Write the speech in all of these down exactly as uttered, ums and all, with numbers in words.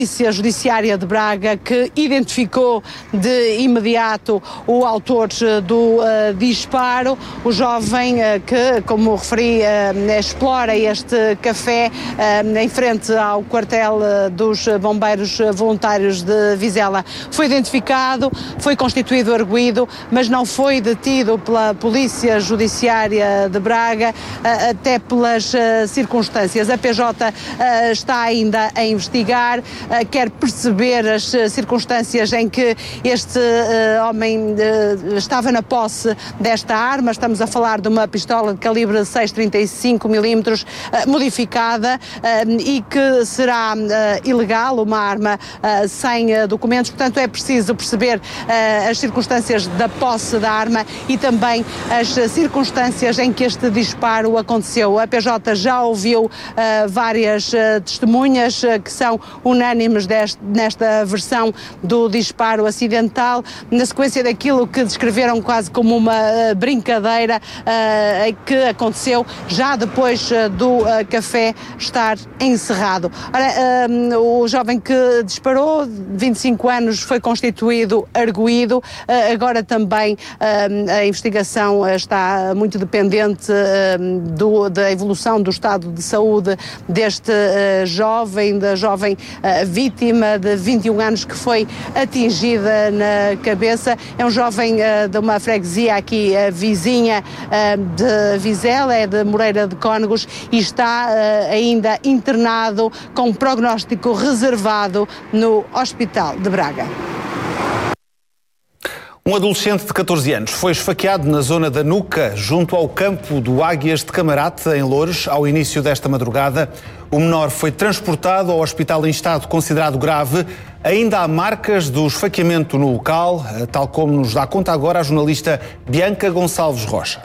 Polícia Judiciária de Braga, que identificou de imediato o autor do uh, disparo, o jovem uh, que, como referi, uh, explora este café uh, em frente ao quartel uh, dos bombeiros voluntários de Vizela. Foi identificado, foi constituído arguido, mas não foi detido pela Polícia Judiciária de Braga, uh, até pelas uh, circunstâncias. A P J uh, está ainda a investigar, quer perceber as circunstâncias em que este uh, homem uh, estava na posse desta arma. Estamos a falar de uma pistola de calibre seis vírgula trinta e cinco milímetros uh, modificada uh, e que será uh, ilegal, uma arma uh, sem uh, documentos. Portanto, é preciso perceber uh, as circunstâncias da posse da arma e também as circunstâncias em que este disparo aconteceu. A P J já ouviu uh, várias uh, testemunhas uh, que são unânimes deste, nesta versão do disparo acidental, na sequência daquilo que descreveram quase como uma uh, brincadeira uh, que aconteceu já depois uh, do uh, café estar encerrado. Ora, uh, o jovem que disparou, vinte e cinco anos, foi constituído arguido, uh, agora também uh, a investigação está muito dependente uh, do, da evolução do estado de saúde deste uh, jovem, da jovem uh, vítima de vinte e um anos que foi atingida na cabeça. É um jovem uh, de uma freguesia aqui uh, vizinha uh, de Vizela, é de Moreira de Cónegos, e está uh, ainda internado com prognóstico reservado no Hospital de Braga. Um adolescente de catorze anos foi esfaqueado na zona da nuca, junto ao campo do Águias de Camarate, em Loures, ao início desta madrugada. O menor foi transportado ao hospital em estado considerado grave. Ainda há marcas do esfaqueamento no local, tal como nos dá conta agora a jornalista Bianca Gonçalves Rocha.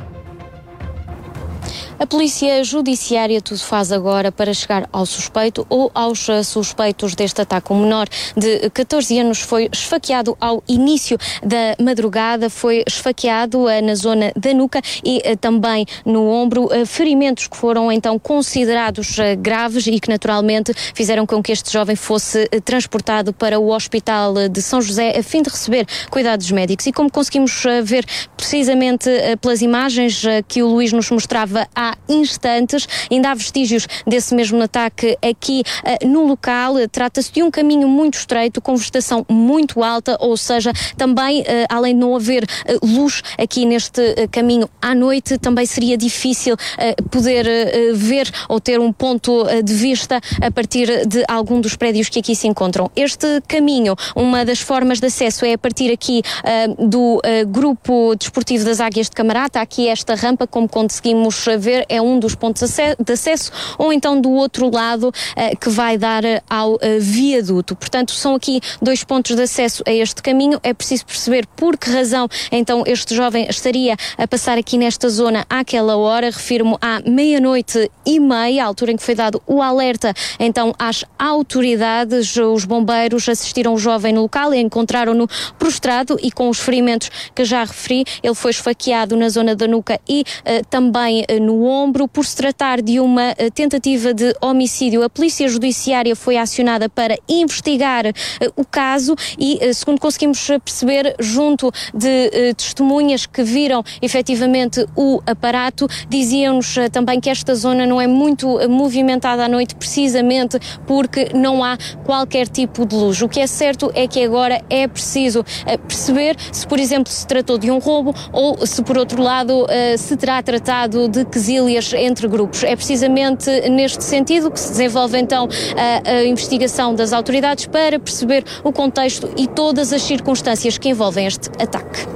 A Polícia Judiciária tudo faz agora para chegar ao suspeito ou aos suspeitos deste ataque. O menor de catorze anos foi esfaqueado ao início da madrugada, foi esfaqueado na zona da nuca e também no ombro, ferimentos que foram então considerados graves e que naturalmente fizeram com que este jovem fosse transportado para o Hospital de São José a fim de receber cuidados médicos. E como conseguimos ver precisamente pelas imagens que o Luís nos mostrava há instantes, ainda há vestígios desse mesmo ataque aqui uh, no local. Trata-se de um caminho muito estreito, com vegetação muito alta, ou seja, também, uh, além de não haver uh, luz aqui neste uh, caminho à noite, também seria difícil uh, poder uh, ver ou ter um ponto uh, de vista a partir de algum dos prédios que aqui se encontram. Este caminho, uma das formas de acesso é a partir aqui uh, do uh, grupo desportivo das Águias de Camarate. Há aqui esta rampa, como conseguimos ver, é um dos pontos de acesso, ou então do outro lado uh, que vai dar uh, ao uh, viaduto. Portanto, são aqui dois pontos de acesso a este caminho. É preciso perceber por que razão então este jovem estaria a passar aqui nesta zona àquela hora. Refiro-me à meia-noite e meia, a altura em que foi dado o alerta então às autoridades. Os bombeiros assistiram o jovem no local e encontraram-no prostrado e com os ferimentos que já referi. Ele foi esfaqueado na zona da nuca e uh, também uh, no ombro. Por se tratar de uma uh, tentativa de homicídio, a Polícia Judiciária foi acionada para investigar uh, o caso e, uh, segundo conseguimos perceber, junto de uh, testemunhas que viram efetivamente o aparato, diziam-nos uh, também que esta zona não é muito uh, movimentada à noite, precisamente porque não há qualquer tipo de luz. O que é certo é que agora é preciso uh, perceber se, por exemplo, se tratou de um roubo ou se, por outro lado, uh, se terá tratado de quesilhas entre grupos. É precisamente neste sentido que se desenvolve então a, a investigação das autoridades para perceber o contexto e todas as circunstâncias que envolvem este ataque.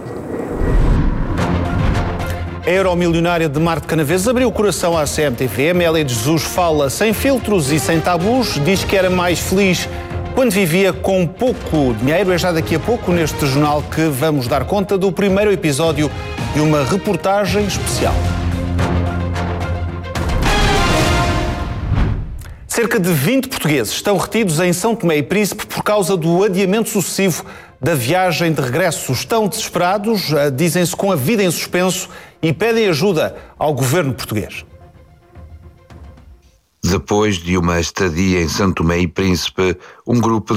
A euromilionária de Mar de Canaveses abriu o coração à C M T V. Amélia de Jesus fala sem filtros e sem tabus, diz que era mais feliz quando vivia com pouco dinheiro. É já daqui a pouco neste jornal que vamos dar conta do primeiro episódio de uma reportagem especial. Cerca de vinte portugueses estão retidos em São Tomé e Príncipe por causa do adiamento sucessivo da viagem de regresso. Estão desesperados, dizem-se com a vida em suspenso e pedem ajuda ao governo português. Depois de uma estadia em São Tomé e Príncipe, um grupo de